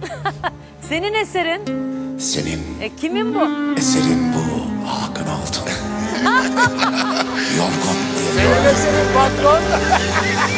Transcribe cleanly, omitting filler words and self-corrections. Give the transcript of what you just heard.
Senin eserin. Senin Kimin bu? eserin bu Hakan Altun. Yorgun diye. Senin patron.